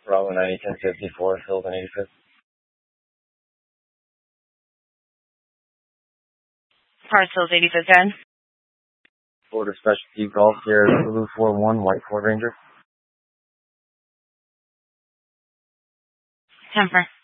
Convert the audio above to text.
Bravo 90, 1054, Hilton 85th. Parcels 85th, Ed. Border Specialty Golf Sierra Zulu 41, White Ford Ranger. 10-4.